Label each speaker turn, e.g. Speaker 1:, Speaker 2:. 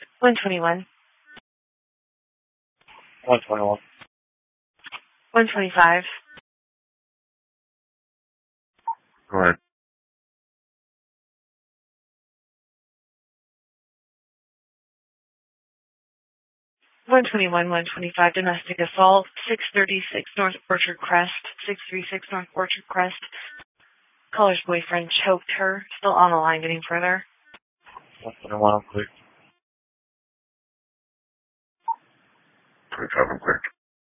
Speaker 1: 121.
Speaker 2: 121.
Speaker 1: 125.
Speaker 2: Go ahead.
Speaker 1: 121, 125, domestic assault, 636 North Orchard Crest, 636 North Orchard Crest. Caller's boyfriend choked her. Still on the line, getting further.
Speaker 2: 121, I'm clear. 25, I'm clear.